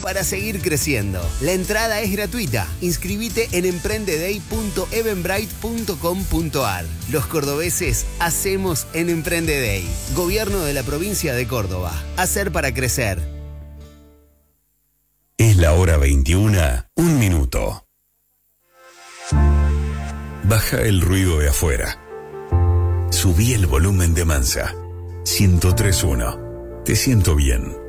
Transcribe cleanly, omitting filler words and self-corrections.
para seguir creciendo. La entrada es gratuita. Inscribite en emprendeday.eventbrite.com.ar. Los cordobeses hacemos en Emprendeday. Gobierno de la provincia de Córdoba. Hacer para crecer. Es la hora 21, 1 minuto. Baja el ruido de afuera. Subí el volumen de Mansa. 103.1. Te siento bien.